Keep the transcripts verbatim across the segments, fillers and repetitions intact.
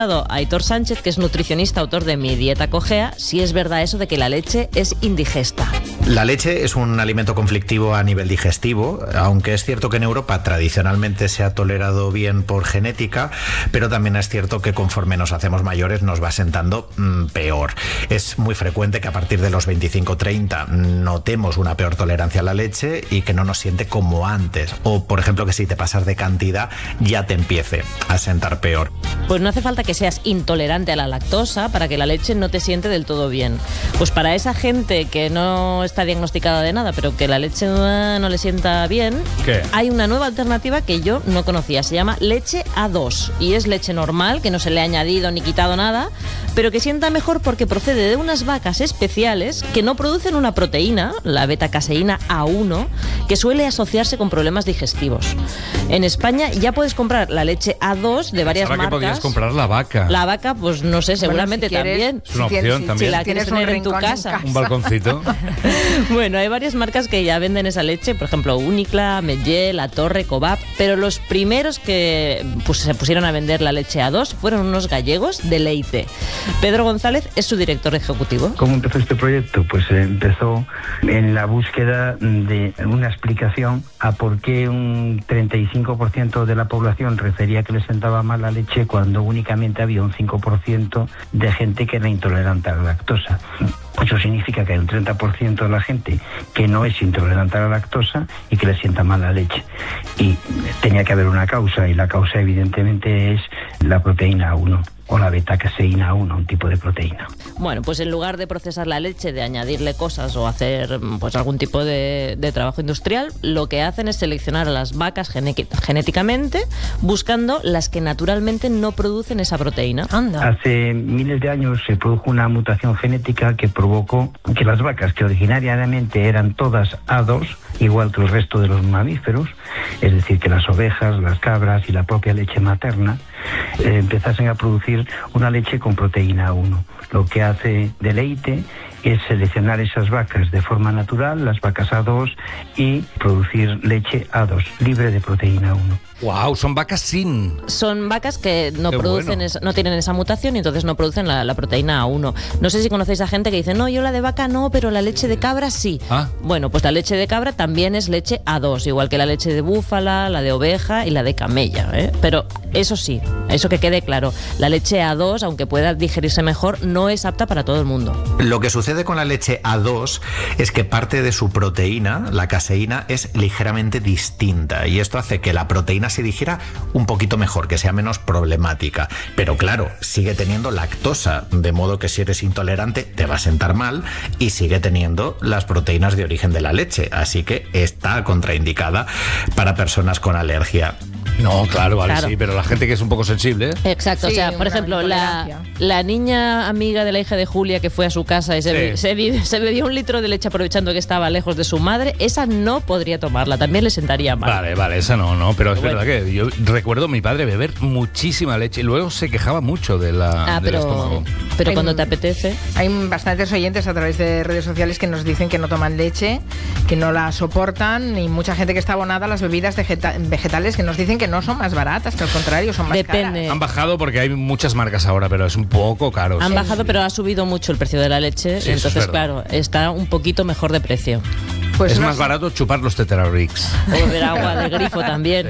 A Aitor Sánchez, que es nutricionista, autor de Mi Dieta Cojea, si es verdad eso de que la leche es indigesta. La leche es un alimento conflictivo a nivel digestivo, aunque es cierto que en Europa tradicionalmente se ha tolerado bien por genética, pero también es cierto que conforme nos hacemos mayores nos va sentando mmm, peor. Es muy frecuente que a partir de los veinticinco treinta notemos una peor tolerancia a la leche y que no nos siente como antes, o por ejemplo que si te pasas de cantidad ya te empiece a sentar peor. Pues no hace falta que seas intolerante a la lactosa para que la leche no te siente del todo bien. Pues para esa gente que no está diagnosticada de nada, pero que la leche no le sienta bien, ¿qué? Hay una nueva alternativa que yo no conocía. Se llama leche A dos y es leche normal, que no se le ha añadido ni quitado nada, pero que sienta mejor porque procede de unas vacas especiales que no producen una proteína, la beta-caseína A uno, que suele asociarse con problemas digestivos. En España ya puedes comprar la leche A dos de varias Ahora marcas. Que podías comprar la vaca. La vaca, pues no sé, seguramente bueno, si quieres, también. Es una si opción tienes, también. Si la quieres tener en tu casa. en casa. Un balconcito. Bueno, hay varias marcas que ya venden esa leche, por ejemplo, Unicla, Medgel, La Torre, Cobap, pero los primeros que pues, se pusieron a vender la leche A dos fueron unos gallegos de Leite. Pedro González es su director ejecutivo. ¿Cómo empezó este proyecto? Pues eh, empezó en la búsqueda de una explicación a por qué un treinta y cinco por ciento de la población refería que le sentaba mal la leche cuando únicamente había un cinco por ciento de gente que era intolerante a la lactosa. Eso significa que hay un treinta por ciento de la gente que no es intolerante a la lactosa y que le sienta mal la leche. Y tenía que haber una causa, y la causa evidentemente es la proteína A uno. O la beta-caseína A uno, un tipo de proteína. Bueno, pues en lugar de procesar la leche, de añadirle cosas o hacer pues algún tipo de, de trabajo industrial, lo que hacen es seleccionar a las vacas gené- genéticamente, buscando las que naturalmente no producen esa proteína. Anda. Hace miles de años se produjo una mutación genética que provocó que las vacas, que originariamente eran todas A dos, igual que el resto de los mamíferos, es decir, que las ovejas, las cabras y la propia leche materna, eh, empezasen a producir una leche con proteína A uno. Lo que hace de Leite es seleccionar esas vacas de forma natural, las vacas A dos, y producir leche A dos, libre de proteína A uno. Wow, son vacas sin. Son vacas que no Qué producen, bueno. es- no tienen esa mutación y entonces no producen la, la proteína A uno. No sé si conocéis a gente que dice, no, yo la de vaca no, pero la leche de cabra sí. Ah. Bueno, pues la leche de cabra también es leche A dos, igual que la leche de búfala, la de oveja y la de camella, ¿eh? Pero eso sí, eso que quede claro, la leche A dos, aunque pueda digerirse mejor, no es apta para todo el mundo. Lo que sucede con la leche A dos es que parte de su proteína, la caseína, es ligeramente distinta, y esto hace que la proteína se digiera un poquito mejor, que sea menos problemática. Pero claro, sigue teniendo lactosa, de modo que si eres intolerante te va a sentar mal, y sigue teniendo las proteínas de origen de la leche, así que está contraindicada para personas con alergia. No, claro, vale, Claro. sí, pero la gente que es un poco sensible. Exacto, Sí, o sea, por una ejemplo, la, intolerancia. la niña amiga de la hija de Julia que fue a su casa y se, Sí. be- se, be- se bebió un litro de leche aprovechando que estaba lejos de su madre, esa no podría tomarla, también le sentaría mal. Vale, vale, esa no, no, pero es Bueno. verdad que yo recuerdo a mi padre beber muchísima leche y luego se quejaba mucho de la, Ah, del pero, estómago. pero Hay cuando un- te apetece... Hay bastantes oyentes a través de redes sociales que nos dicen que no toman leche, que no la soportan, y mucha gente que está abonada a las bebidas vegeta- vegetales que nos dicen que no son más baratas, que al contrario son más Depende. caras. Han bajado porque hay muchas marcas ahora, pero es un poco caro. Han sí. bajado, pero ha subido mucho el precio de la leche, Sí, eso es entonces, verdad. claro, está un poquito mejor de precio. Pues es no más sé- barato chupar los Tetrarix. O beber agua de grifo también.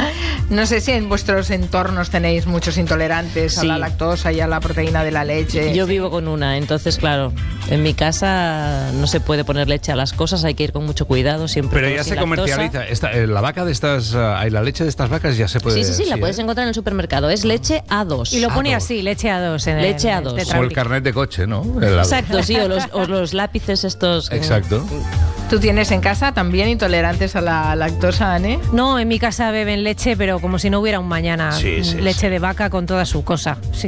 No sé si en vuestros entornos tenéis muchos intolerantes Sí. a la lactosa y a la proteína de la leche. Yo vivo con una, entonces, claro, en mi casa no se puede poner leche a las cosas, hay que ir con mucho cuidado, siempre. Pero todo ya sin se lactosa. comercializa. Esta, eh, la vaca de estas, ah, y la leche de estas vacas ya se puede. Sí, sí, sí, la puedes ¿eh? encontrar en el supermercado. Es leche A dos. Y lo pone A dos. así, leche A dos. En Leche el, A dos. el O el Tetrarix. carnet de coche, ¿no? El- Exacto, sí, o los, o los lápices estos. que- Exacto. ¿Tú tienes en casa también intolerantes a la lactosa, Anne? No, en mi casa beben leche, pero como si no hubiera un mañana. Sí, sí, leche sí. de vaca con toda su cosa. Sí.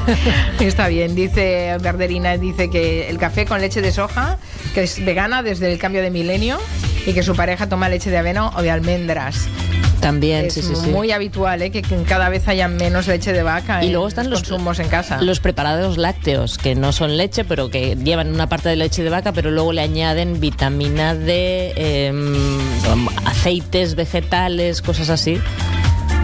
Está bien, dice Verderina, dice que el café con leche de soja, que es vegana desde el cambio de milenio, y que su pareja toma leche de avena o de almendras. También, Es sí, sí, sí. muy habitual, ¿eh? que, que cada vez haya menos leche de vaca Y en luego están los, consumos en casa. los preparados lácteos, que no son leche, pero que llevan una parte de leche de vaca, pero luego le añaden vitamina D, eh, aceites vegetales, cosas así.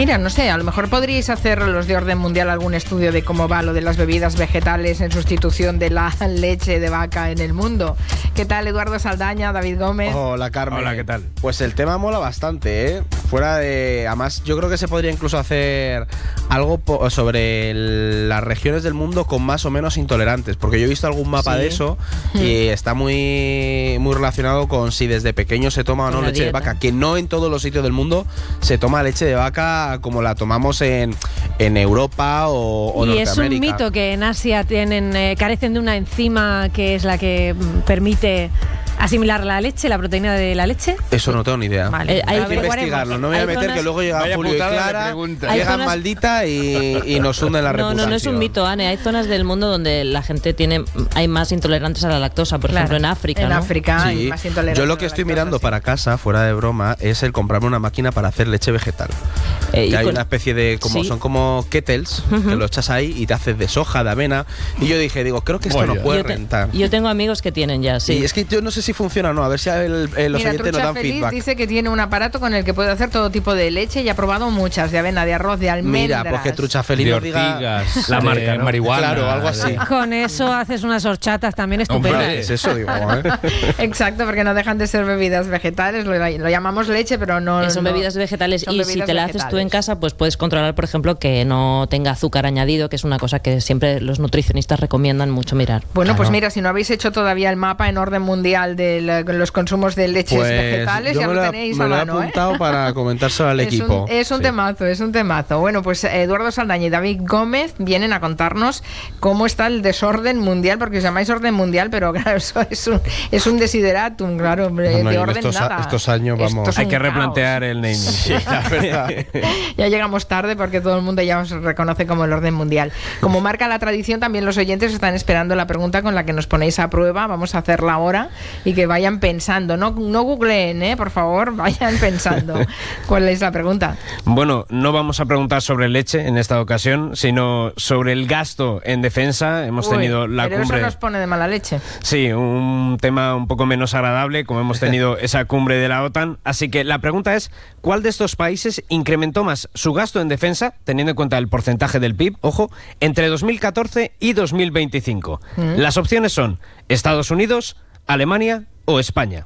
Mira, no sé, a lo mejor podríais hacer los de Orden Mundial algún estudio de cómo va lo de las bebidas vegetales en sustitución de la leche de vaca en el mundo. ¿Qué tal, Eduardo Saldaña, David Gómez? Hola, Carmen. Hola, ¿qué tal? Pues el tema mola bastante, ¿eh? Fuera de... Además, yo creo que se podría incluso hacer algo po- sobre el- las regiones del mundo con más o menos intolerantes, porque yo he visto algún mapa Sí. de eso y está muy, muy relacionado con si desde pequeño se toma o no Con la leche de dieta. vaca, que no en todos los sitios del mundo se toma leche de vaca como la tomamos en, en Europa o, o Y es un Norteamérica. mito que en Asia tienen eh, carecen de una enzima que es la que mm, permite asimilar la leche, la proteína de la leche. Eso no tengo ni idea. Vale. Eh, hay- Hay que investigarlo, no me voy a Hay meter zonas- que luego llega Vaya Julio y putada de Clara, pregunta. Hay llegan zonas- maldita y, y nos hunden la No, reputación. no, no es un mito, Anne. Hay zonas del mundo donde la gente tiene, hay más intolerantes a la lactosa, por Claro. ejemplo en África. En ¿no? África hay Sí, más intolerancia yo a lo la que estoy lactosa, mirando sí. para casa, fuera de broma, es el comprarme una máquina para hacer leche vegetal. Eh, y Que hay con- una especie de, como Sí. son como kettles, que lo echas ahí y te haces de soja, de avena. Y yo dije, digo, creo que esto Vaya. no puede yo, te- rentar. yo tengo amigos que tienen ya, sí. Y es que yo no sé si funciona o no, a ver si el- eh, los Mira, oyentes nos Trucha dan Feliz feedback. dice que tiene un aparato con el que puede hacer todo tipo de leche y ha probado muchas, de avena, de arroz, de almendras. Mira, pues que Trucha Feliz De nos diga ortigas, la de marca, ¿no? marihuana. Claro, algo así. Con eso haces unas horchatas también estupendas. Hombre, Es eso, digo, ¿eh? Exacto, porque no dejan de ser bebidas vegetales, lo, lo llamamos leche, pero no... Eh, son no- bebidas vegetales son y si bebidas te la haces tú en vegetales. casa, pues puedes controlar, por ejemplo, que no tenga azúcar añadido, que es una cosa que siempre los nutricionistas recomiendan mucho mirar. Bueno, pues Claro. mira, si no habéis hecho todavía el mapa en orden mundial de la- los consumos de leches Pues vegetales, yo ya me lo he- tenéis me a lo he mano, ¿eh? apuntado para comentárselo al Es equipo. un, es un Sí. temazo, es un temazo. Bueno, pues eh, Eduardo Saldaña y David Gómez vienen a contarnos cómo está el desorden mundial, porque os llamáis orden mundial, pero claro, eso es un, es un desideratum, claro, hombre, Bueno, y de en orden estos a- nada. estos años, Esto vamos. es Hay un que caos. replantear el naming. Sí, la verdad. Ya llegamos tarde porque todo el mundo ya os reconoce como el orden mundial. Como marca la tradición, también los oyentes están esperando la pregunta con la que nos ponéis a prueba. Vamos a hacerla ahora y que vayan pensando. No, no googleen, ¿eh? Por favor, vayan pensando. ¿Cuál es la pregunta? Bueno, no vamos a preguntar sobre leche en esta ocasión, sino sobre el gasto en defensa. Hemos Uy, tenido la pero cumbre... eso nos pone de mala leche. Sí, un tema un poco menos agradable, como hemos tenido esa cumbre de la OTAN. Así que la pregunta es, ¿cuál de estos países incrementó más su gasto en defensa, teniendo en cuenta el porcentaje del P I B, ojo, entre dos mil catorce y dos mil veinticinco? Mm. Las opciones son Estados Unidos, Alemania o España.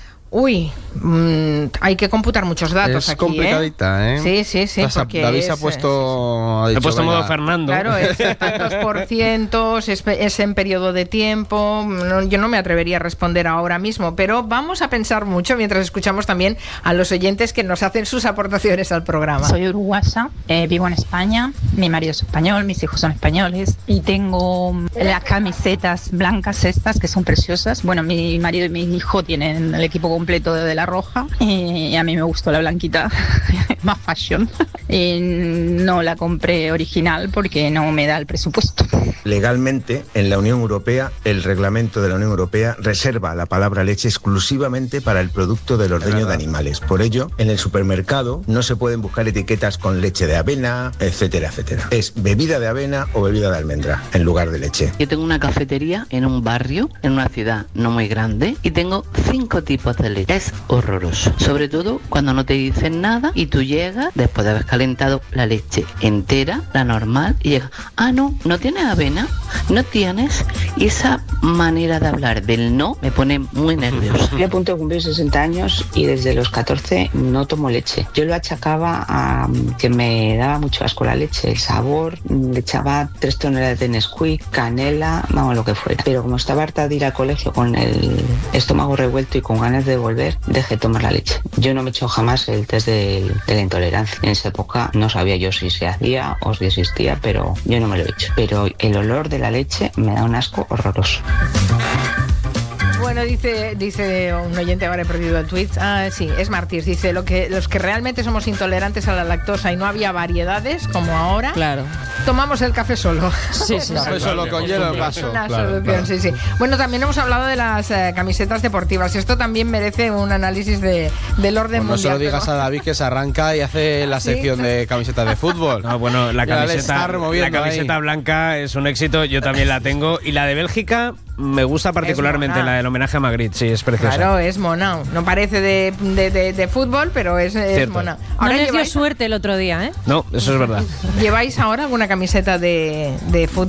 Uy, mm, hay que computar muchos datos Es aquí, complicadita, ¿eh? Sí, sí, sí. Esta- Porque David es, se ha puesto... ha He dicho, puesto venga, modo Fernando. Claro, es tantos por cientos, es, es en periodo de tiempo. No, yo no me atrevería a responder ahora mismo, pero vamos a pensar mucho mientras escuchamos también a los oyentes que nos hacen sus aportaciones al programa. Soy uruguaya, eh, vivo en España, mi marido es español, mis hijos son españoles y tengo mm, las camisetas blancas estas que son preciosas. Bueno, mi marido y mi hijo tienen el equipo completo de, de la roja y a mí me gustó la blanquita, más fashion. Y no la compré original porque no me da el presupuesto. Legalmente, en la Unión Europea, el reglamento de la Unión Europea reserva la palabra leche exclusivamente para el producto del ordeño de animales. Por ello, en el supermercado no se pueden buscar etiquetas con leche de avena, etcétera, etcétera. Es bebida de avena o bebida de almendra en lugar de leche. Yo tengo una cafetería en un barrio, en una ciudad no muy grande, y tengo cinco tipos de leche. Es horroroso. Sobre todo cuando no te dicen nada y tú llegas, después de haber calentado la leche entera, la normal, y llegas, ah, no, no tienes avena, no tienes. Y esa manera de hablar del no me pone muy nervioso. Yo a punto de cumplir sesenta años y desde los catorce no tomo leche. Yo lo achacaba a que me daba mucho asco la leche, el sabor, le echaba tres toneladas de Nesquik, canela, vamos, lo que fuera. Pero como estaba harta de ir al colegio con el estómago revuelto y con ganas de volver, dejé de tomar la leche. Yo no me he hecho jamás el test de, de la intolerancia. En esa época no sabía yo si se hacía o si existía, pero yo no me lo he hecho. Pero el olor de la leche me da un asco horroroso. Bueno, dice dice un oyente, ahora he perdido el tweet. Ah, sí, es Martís. Dice, lo que los que realmente somos intolerantes a la lactosa y no había variedades como ahora, Claro. tomamos el café solo. Sí, sí, Café sí. solo con hielo en vaso. Una Claro, solución, claro. sí, sí. Bueno, también hemos hablado de las eh, camisetas deportivas. Esto también merece un análisis de, del orden Pues no se mundial. lo digas pero- a David que se arranca y hace la ¿Sí? sección de camisetas de fútbol. No, bueno, la Ya le camiseta, está removiendo la camiseta ahí. blanca es un éxito, yo también la tengo. Y la de Bélgica, me gusta particularmente mona. la del homenaje a Magritte, sí, es preciosa. Claro, es mona. No parece de, de, de, de fútbol, pero es, es Cierto. mona. No Ahora les dio lleváis, suerte el otro día, ¿eh? No, eso es verdad. ¿Lleváis ahora alguna camiseta de, de fútbol?